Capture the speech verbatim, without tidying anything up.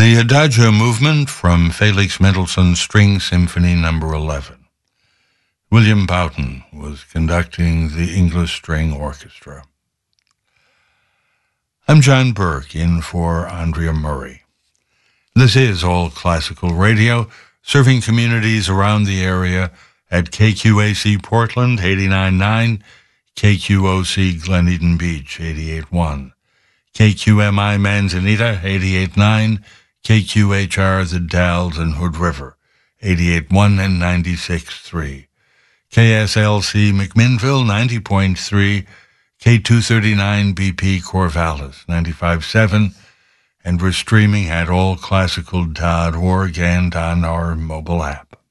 The Adagio movement from Felix Mendelssohn's String Symphony number eleven. William Boughton was conducting the English String Orchestra. I'm John Burke, in for Andrea Murray. This is All Classical Radio, serving communities around the area at K Q A C Portland, eighty-nine point nine, K Q O C Glen Eden Beach, eighty-eight point one, K Q M I Manzanita, eighty-eight point nine, K Q H R The Dalles and Hood River, eighty-eight point one and ninety-six point three, K S L C McMinnville, ninety point three, K two thirty-nine B P Corvallis, ninety-five point seven, and we're streaming at all classical dot org and on our mobile app.